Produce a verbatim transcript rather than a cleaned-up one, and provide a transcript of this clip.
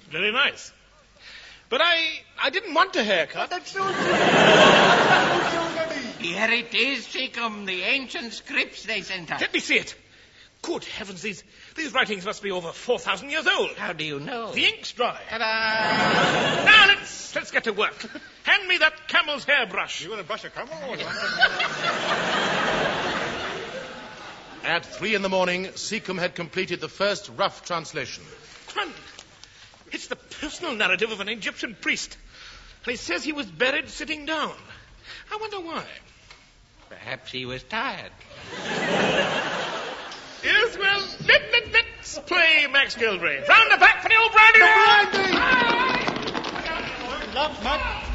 Very nice. But I I didn't want a haircut. That's so Here it is, Seacombe, the ancient scripts they sent us. Let me see it. Good heavens, these, these writings must be over four thousand years old. How do you know? The ink's dry. Ta-da! Now, let's, let's get to work. Hand me that camel's hairbrush. You want to brush a camel? At three in the morning, Seacombe had completed the first rough translation. Splendid. It's the personal narrative of an Egyptian priest. And he says he was buried sitting down. I wonder why. Perhaps he was tired. Yes, well, let, let, let's play Max Gilderay. Round the back for the old brandy! Love, Max.